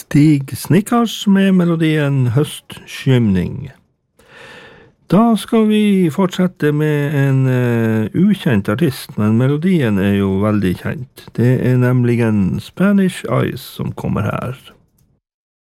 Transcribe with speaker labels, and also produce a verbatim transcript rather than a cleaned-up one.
Speaker 1: Stig Snickers med melodien Høstskymning. Da skal vi fortsette med en uh, ukjent artist, men melodien er jo veldig kjent. Det er nemlig en Spanish Eyes som kommer her.